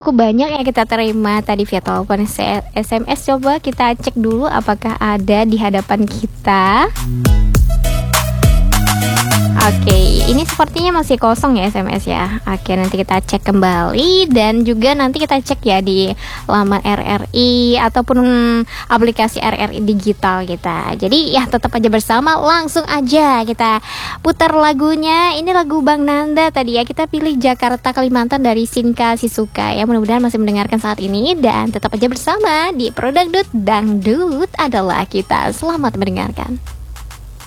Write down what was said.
cukup banyak yang kita terima tadi via telepon SMS. Coba kita cek dulu apakah ada di hadapan kita. Oke, ini sepertinya masih kosong ya SMS ya. Oke, nanti kita cek kembali dan juga nanti kita cek ya di laman RRI ataupun aplikasi RRI digital kita. Jadi ya tetap aja bersama, langsung aja kita putar lagunya. Ini lagu Bang Nanda tadi ya. Kita pilih Jakarta Kalimantan dari Sinka Sisuka ya. Mudah-mudahan masih mendengarkan saat ini dan tetap aja bersama di Produk Dangdut adalah kita. Selamat mendengarkan.